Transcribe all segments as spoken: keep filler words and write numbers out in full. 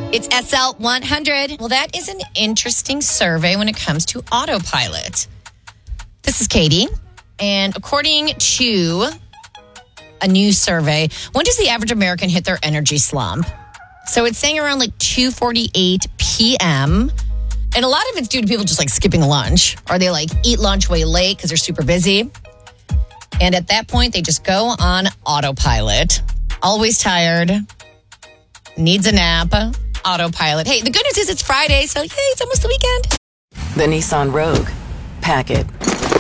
It's S L one hundred. Well, that is an interesting survey when it comes to autopilot. This is Katie, and according to a new survey, when does the average American hit their energy slump? So it's saying around like two forty-eight p.m., and a lot of it's due to people just like skipping lunch, or they like eat lunch way late because they're super busy. And at that point, they just go on autopilot. Always tired. Needs a nap. Autopilot. Hey, the good news is it's Friday, so yay, it's almost the weekend. The Nissan Rogue. Pack it.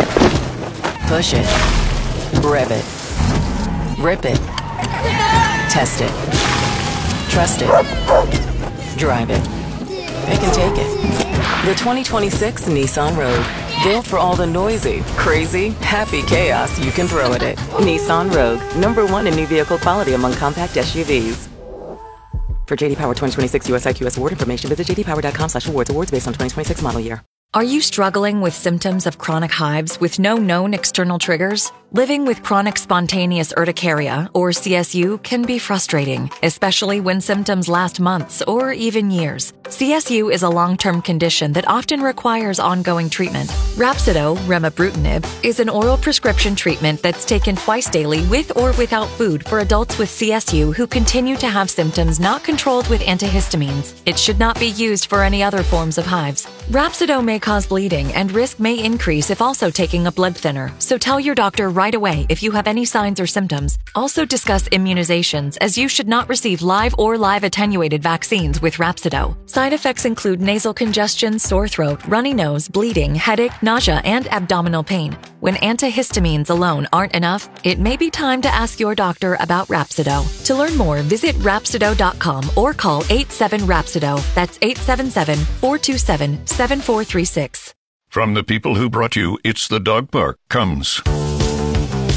Push it. Rev it. Rip it. Test it. Trust it. Drive it. It can take it. The twenty twenty-six Nissan Rogue. Built for all the noisy, crazy, happy chaos you can throw at it. Nissan Rogue. Number one in new vehicle quality among compact S U Vs. For J D Power twenty twenty-six U S I Q S award information, visit j d power dot com slash awards. Awards based on twenty twenty-six model year. Are you struggling with symptoms of chronic hives with no known external triggers? Living with chronic spontaneous urticaria, or C S U, can be frustrating, especially when symptoms last months or even years. C S U is a long-term condition that often requires ongoing treatment. Rhapsido, remibrutinib, is an oral prescription treatment that's taken twice daily with or without food for adults with C S U who continue to have symptoms not controlled with antihistamines. It should not be used for any other forms of hives. Rhapsido may cause bleeding, and risk may increase if also taking a blood thinner, so tell your doctor right away if you have any signs or symptoms. Also discuss immunizations, as you should not receive live or live attenuated vaccines with Rhapsido. Side effects include nasal congestion, sore throat, runny nose, bleeding, headache, nausea, and abdominal pain. When antihistamines alone aren't enough, it may be time to ask your doctor about Rhapsido. To learn more, visit Rhapsido dot com or call eight seven Rhapsido. That's eight seven seven, four two seven, seven four three six. From the people who brought you It's the Dog Park comes